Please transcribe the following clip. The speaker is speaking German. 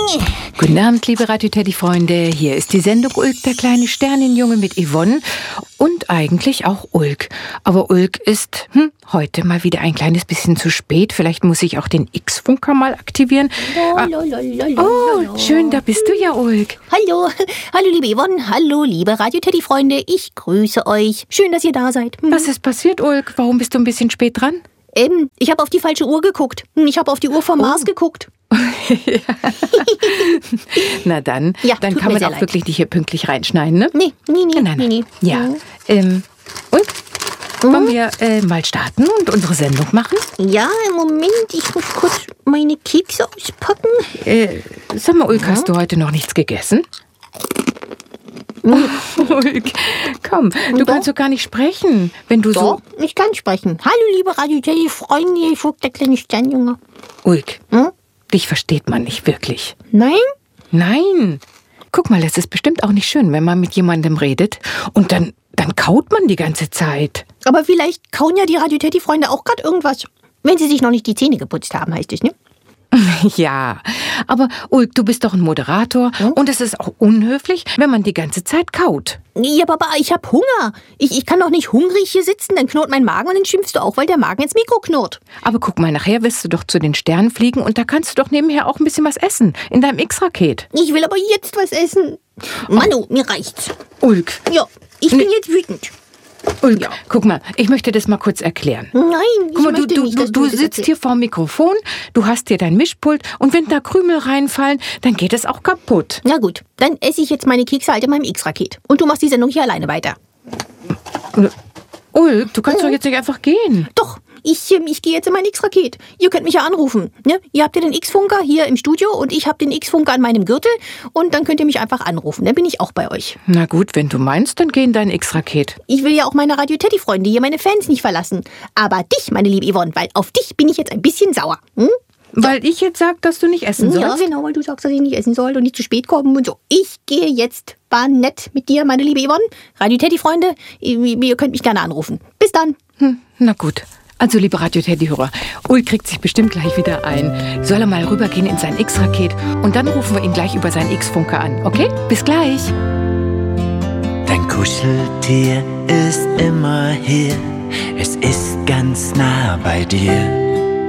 Guten Abend, liebe Radio-Teddy-Freunde. Hier ist die Sendung Ulk, der kleine Sternenjunge mit Yvonne und eigentlich auch Ulk. Aber Ulk ist heute mal wieder ein kleines bisschen zu spät. Vielleicht muss ich auch den X-Funker mal aktivieren. Oh, schön, da bist du ja, Ulk. Hallo, hallo liebe Yvonne, hallo liebe Radio-Teddy-Freunde. Ich grüße euch. Schön, dass ihr da seid. Was ist passiert, Ulk? Warum bist du ein bisschen spät dran? Ich habe auf die falsche Uhr geguckt. Ich habe auf die Uhr vom Mars geguckt. Na dann, Ja, dann tut kann mir man sehr auch leid. wirklich nicht hier pünktlich reinschneiden, ne? Nee. Nein. Ja, Ulk, wollen wir mal starten und unsere Sendung machen? Ja, im Moment, ich muss kurz meine Kekse auspacken. Sag mal, Ulk, hast du heute noch nichts gegessen? Ulk, komm, du kannst doch gar nicht sprechen, wenn du Doch, ich kann sprechen. Hallo liebe Radio-Teddy-Freunde, ich bin der kleine Sternjunge. Ulk, dich versteht man nicht wirklich. Nein? Nein. Guck mal, es ist bestimmt auch nicht schön, wenn man mit jemandem redet und dann kaut man die ganze Zeit. Aber vielleicht kauen ja die Radio-Teddy-Freunde auch gerade irgendwas. Wenn sie sich noch nicht die Zähne geputzt haben, heißt es, ne? Ja, aber Ulk, du bist doch ein Moderator und es ist auch unhöflich, wenn man die ganze Zeit kaut. Ja, Papa, ich hab Hunger. Ich kann doch nicht hungrig hier sitzen, dann knurrt mein Magen und dann schimpfst du auch, weil der Magen ins Mikro knurrt. Aber guck mal, nachher wirst du doch zu den Sternen fliegen und da kannst du doch nebenher auch ein bisschen was essen, in deinem X-Raket. Ich will aber jetzt was essen. Manu, mir reicht's. Ulk, Ja, ich bin jetzt wütend. Ulk, Ja. guck mal, ich möchte das mal kurz erklären. Nein, Guck mal, möchte nicht, dass du mir das sitzt erzählst. hier vorm Mikrofon, du hast hier dein Mischpult und wenn da Krümel reinfallen, dann geht es auch kaputt. Na gut, dann esse ich jetzt meine Kekse halt in meinem X-Raket. Und du machst die Sendung hier alleine weiter. Ulk, du kannst doch jetzt nicht einfach gehen. Doch, ich gehe jetzt in mein X-Raket. Ihr könnt mich ja anrufen. Ne? Ihr habt ja den X-Funker hier im Studio und ich habe den X-Funker an meinem Gürtel. Und dann könnt ihr mich einfach anrufen. Dann bin ich auch bei euch. Na gut, wenn du meinst, dann geh in dein X-Raket. Ich will ja auch meine Radio-Teddy-Freunde hier, meine Fans, nicht verlassen. Aber dich, meine liebe Yvonne, weil auf dich bin ich jetzt ein bisschen sauer. Hm? Weil ich jetzt sag, dass du nicht essen sollst? Ja, genau, weil du sagst, dass ich nicht essen soll und nicht zu spät kommen und so. Ich gehe jetzt. War nett mit dir, meine liebe Yvonne. Radio-Teddy-Freunde, ihr könnt mich gerne anrufen. Bis dann. Na gut. Also, liebe Radio-Teddy-Hörer, Ulk kriegt sich bestimmt gleich wieder ein. Soll er mal rübergehen in sein X-Raket und dann rufen wir ihn gleich über seinen X-Funker an, okay? Bis gleich. Dein Kuscheltier ist immer hier, es ist ganz nah bei dir.